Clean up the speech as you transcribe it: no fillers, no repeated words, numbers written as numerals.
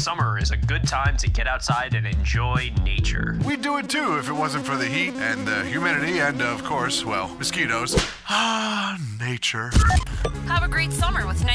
summer is a good time to get outside and enjoy nature. We'd do it too if it wasn't for the heat and the humidity and, of course, well, mosquitoes. Ah, nature. Have a great summer with